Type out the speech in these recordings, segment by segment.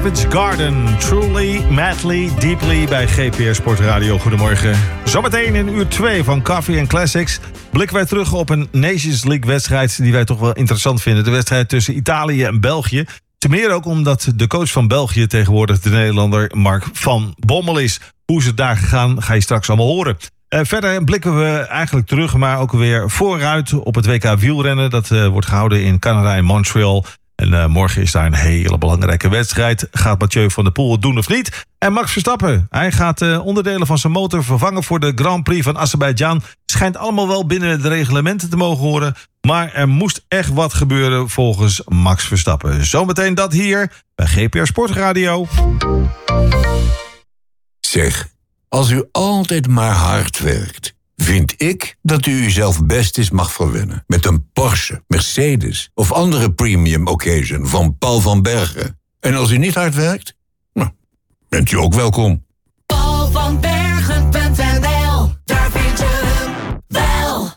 Savage Garden. Truly, madly, deeply bij GPR Sport Radio. Goedemorgen. Zometeen in uur 2 van Coffee and Classics blikken wij terug op een Nations League wedstrijd die wij toch wel interessant vinden. De wedstrijd tussen Italië en België. Ten meer ook omdat de coach van België tegenwoordig de Nederlander Mark van Bommel is. Hoe is het daar gegaan, ga je straks allemaal horen. Verder blikken we eigenlijk terug, maar ook weer vooruit op het WK wielrennen. Dat wordt gehouden in Canada en Montreal. En morgen is daar een hele belangrijke wedstrijd. Gaat Mathieu van der Poel het doen of niet? En Max Verstappen, hij gaat onderdelen van zijn motor vervangen voor de Grand Prix van Azerbeidzjan. Schijnt allemaal wel binnen de reglementen te mogen horen. Maar er moest echt wat gebeuren volgens Max Verstappen. Zometeen dat hier bij GPR Sport Radio. Zeg, als u altijd maar hard werkt, vind ik dat u uzelf best eens mag verwennen met een Porsche, Mercedes of andere premium occasion van Paul van Bergen. En als u niet hard werkt, nou, bent u ook welkom. paulvanbergen.nl, daar vind je hem wel.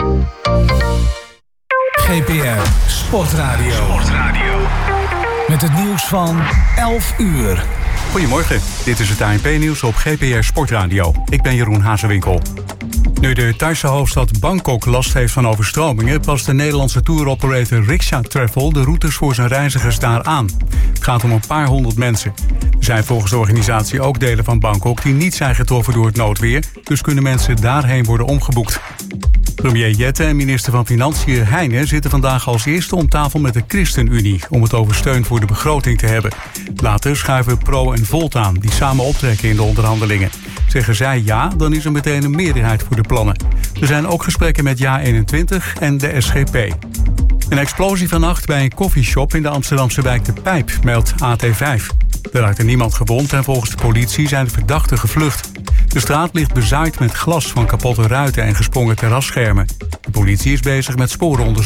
GPR Sportradio. Met het nieuws van 11 uur. Goedemorgen, dit is het ANP-nieuws op GPR Sportradio. Ik ben Jeroen Hazewinkel. Nu de Thaise hoofdstad Bangkok last heeft van overstromingen, past de Nederlandse touroperator Riksha Travel de routes voor zijn reizigers daar aan. Het gaat om een paar honderd mensen. Er zijn volgens de organisatie ook delen van Bangkok die niet zijn getroffen door het noodweer, dus kunnen mensen daarheen worden omgeboekt. Premier Jette en minister van Financiën Heijnen zitten vandaag als eerste om tafel met de ChristenUnie om het over steun voor de begroting te hebben. Later schuiven Pro en Volt aan, die samen optrekken in de onderhandelingen. Zeggen zij ja, dan is er meteen een meerderheid voor de plannen. Er zijn ook gesprekken met JA21 en de SGP. Een explosie vannacht bij een koffieshop in de Amsterdamse wijk De Pijp, meldt AT5. Er raakte niemand gewond en volgens de politie zijn de verdachten gevlucht. De straat ligt bezaaid met glas van kapotte ruiten en gesprongen terrasschermen. De politie is bezig met sporenonderzoek.